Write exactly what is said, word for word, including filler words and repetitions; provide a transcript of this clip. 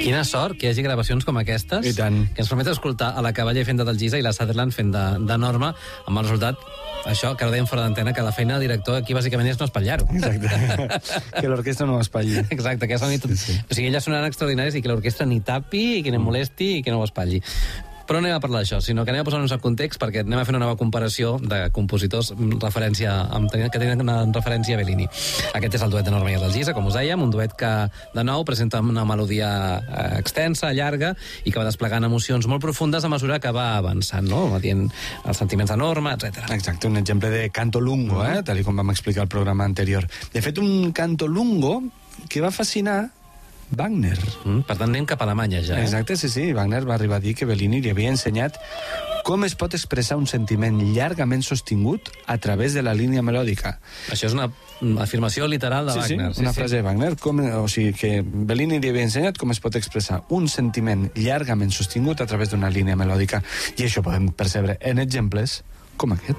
Quina sort que hi hagi gravacions com aquestes, I tant. que ens permeten escoltar a la Cavalla fent de d'Algisa i la Sutherland fent de, de Norma, amb el resultat, això, que ara dèiem fora d'antena, que la feina del director aquí bàsicament és no espatllar-ho. Exacte. Que l'orquestra no espatlli. Exacte, que soni tot... Sí, sí. O sigui, elles sonaran extraordinaris i que l'orquestra ni tapi, i que no molesti i que no ho espatlli. Però no anem a parlar d'això, sinó que anem a posar-nos en context perquè anem a fer una nova comparació de compositors referència, que tenen una referència a Bellini. Aquest és el duet de Norma i d'Algisa, com us dèiem, un duet que, de nou, presenta una melodia extensa, llarga, i que va desplegant emocions molt profundes a mesura que va avançant, no? Va dient els sentiments de Norma, etcètera. Exacte, un exemple de canto lungo, eh? Tal com vam explicar al programa anterior. De fet, un canto lungo que va fascinar Wagner. Mm, per tant, anem cap a Alemanya, ja. Eh? Exacte, sí, sí. Wagner va arribar a dir que Bellini li havia ensenyat com es pot expressar un sentiment llargament sostingut a través de la línia melòdica. Això és una afirmació literal de sí, Wagner. Sí, una sí, frase sí. de Wagner. Com, o sigui, que Bellini li havia ensenyat com es pot expressar un sentiment llargament sostingut a través d'una línia melòdica. I això podem percebre en exemples com aquest.